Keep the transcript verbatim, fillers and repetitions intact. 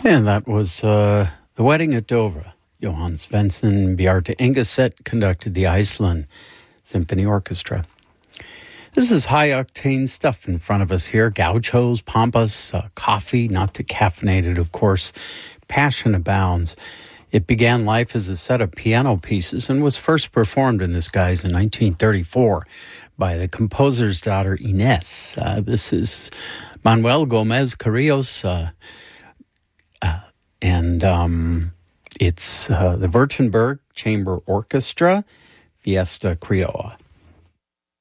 And that was uh, The Wedding at Dover. Johann Svensson Bjarte Engeset conducted the Iceland Symphony Orchestra. This is high-octane stuff in front of us here. Gauchos, pampas, uh, coffee, not too caffeinated, of course. Passion abounds. It began life as a set of piano pieces and was first performed in this guise in nineteen thirty-four by the composer's daughter, Ines. Uh, this is Manuel Gomez Carrillo's, uh, uh, and um, it's uh, the Württemberg Chamber Orchestra, Fiesta Criolla.